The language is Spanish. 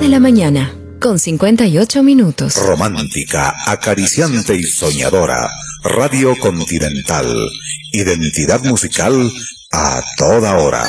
de la mañana, con 58 minutos. Romántica, acariciante y soñadora. Radio Continental. Identidad musical a toda hora.